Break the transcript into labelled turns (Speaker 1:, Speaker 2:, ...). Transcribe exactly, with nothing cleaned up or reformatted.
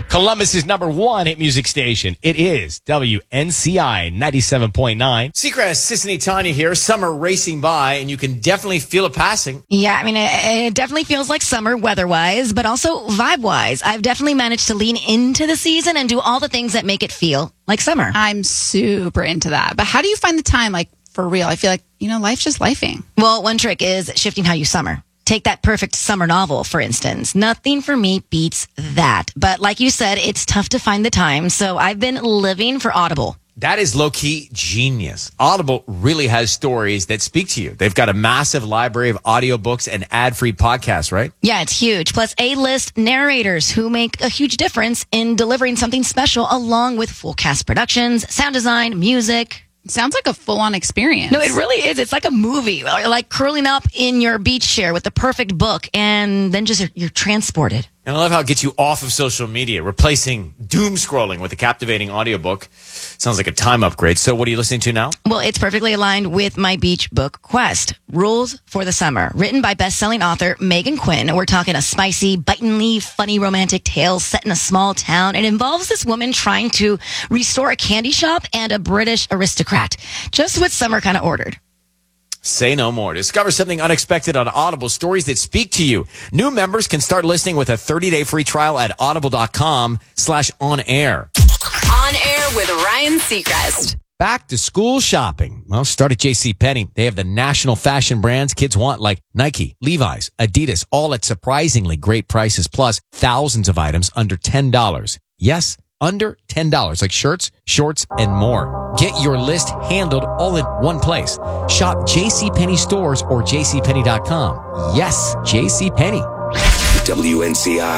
Speaker 1: Columbus's number one hit music station. It is W N C I ninety-seven point nine.
Speaker 2: Seacrest, Sissany, Tanya here. Summer racing by, and you can definitely feel it passing.
Speaker 3: Yeah, I mean, it, it definitely feels like summer weather-wise, but also vibe-wise. I've definitely managed to lean into the season and do all the things that make it feel like summer.
Speaker 4: I'm super into that. But how do you find the time, like, for real? I feel like, you know, life's just lifing.
Speaker 3: Well, one trick is shifting how you summer. Take that perfect summer novel, for instance. Nothing for me beats that. But like you said, it's tough to find the time, so I've been living for Audible.
Speaker 2: That is low-key genius. Audible really has stories that speak to you. They've got a massive library of audiobooks and ad-free podcasts, right?
Speaker 3: Yeah, it's huge. Plus A-list narrators who make a huge difference in delivering something special, along with full cast productions, sound design, music.
Speaker 4: Sounds like a full-on experience.
Speaker 3: No, it really is. It's like a movie, like curling up in your beach chair with the perfect book, and then just you're transported.
Speaker 2: And I love how it gets you off of social media, replacing doom scrolling with a captivating audiobook. Sounds like a time upgrade. So what are you listening to now?
Speaker 3: Well, it's perfectly aligned with my beach book quest, Rules for the Summer, written by best-selling author Megan Quinn. We're talking a spicy, bitingly funny romantic tale set in a small town. It involves this woman trying to restore a candy shop and a British aristocrat. Just what summer kind of ordered.
Speaker 2: Say no more. Discover something unexpected on Audible, stories that speak to you. New members can start listening with a thirty-day free trial at audible.com slash on air.
Speaker 5: On Air with Ryan Seacrest.
Speaker 2: Back to school shopping. Well, start at JCPenney. They have the national fashion brands kids want, like Nike, Levi's, Adidas, all at surprisingly great prices, plus thousands of items under ten dollars. Yes, under ten dollars, like shirts, shorts, and more. Get your list handled all in one place. Shop JCPenney stores or J C Penney dot com. Yes, JCPenney.
Speaker 6: W N C I.